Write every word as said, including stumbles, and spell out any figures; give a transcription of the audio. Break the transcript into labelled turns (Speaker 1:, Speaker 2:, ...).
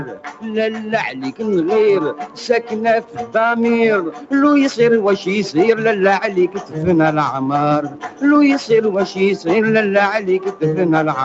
Speaker 1: لالا عليك نغير ساكنة في الضمير، لو يصير واش يصير لالا عليك تفنى العمار، لو يصير واش يصير لالا عليك تفنى العمار.